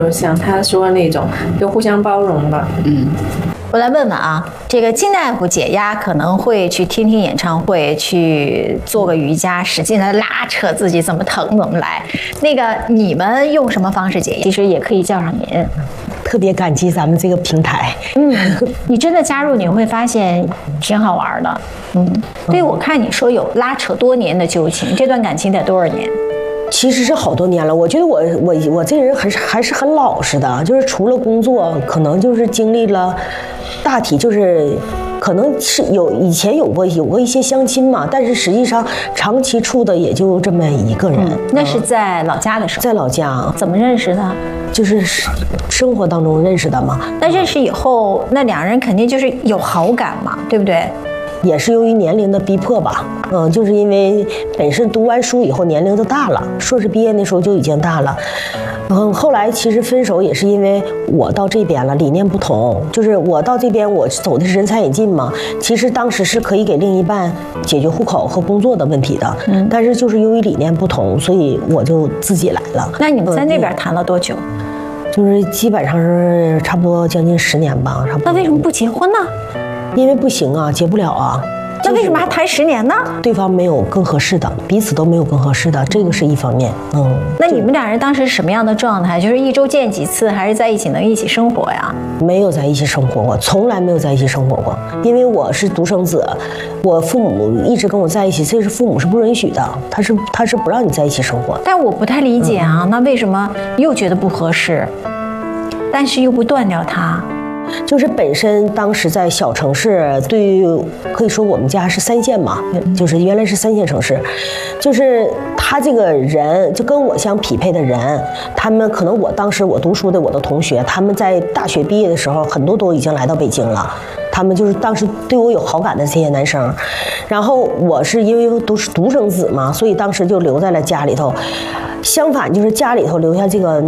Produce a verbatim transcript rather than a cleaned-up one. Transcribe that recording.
像他说的那种，就互相包容吧。 嗯。我来问问啊，这个金大夫解压可能会去听听演唱会，去做个瑜伽，使劲的拉扯自己，怎么疼怎么来。那个你们用什么方式解压？其实也可以叫上您。 特别感激咱们这个平台。 嗯，你真的加入你会发现挺好玩的。嗯，对，我看你说有拉扯多年的旧情，这段感情得多少年？ 其实是好多年了，我觉得我我我这个人还是还是很老实的，就是除了工作，可能就是经历了，大体就是可能是有以前有过有过一些相亲嘛，但是实际上长期处的也就这么一个人。嗯、 那是在老家的时候， 在老家怎么认识的？ 就是生活当中认识的嘛。 那认识以后，那两人肯定就是有好感嘛，对不对？ 也是由于年龄的逼迫吧，嗯，就是因为本身读完书以后年龄就大了，硕士毕业那时候就已经大了，嗯，后来其实分手也是因为我到这边了，理念不同，就是我到这边我走的是人才引进嘛，其实当时是可以给另一半解决户口和工作的问题的，嗯，但是就是由于理念不同，所以我就自己来了。 那你们在那边谈了多久？ 就是基本上是差不多将近十年吧，差不多。 那为什么不结婚呢？ 因为不行啊，结不了啊。 那为什么还谈十年呢？ 对方没有更合适的，彼此都没有更合适的，这个是一方面。嗯， 那你们俩人当时什么样的状态？就是一周见几次，还是在一起能一起生活呀？ 没有在一起生活过，从来没有在一起生活过。因为我是独生子，我父母一直跟我在一起，这是父母是不允许的，他是他是不让你在一起生活。 但我不太理解啊，嗯、那为什么又觉得不合适，但是又不断掉他？ 就是本身当时在小城市，对于可以说我们家是三线嘛，就是原来是三线城市，就是他这个人就跟我相匹配的人，他们可能我当时我读书的我的同学，他们在大学毕业的时候，很多都已经来到北京了。他们就是当时对我有好感的这些男生，然后我是因为都是独生子嘛，所以当时就留在了家里头。相反，就是家里头留下这个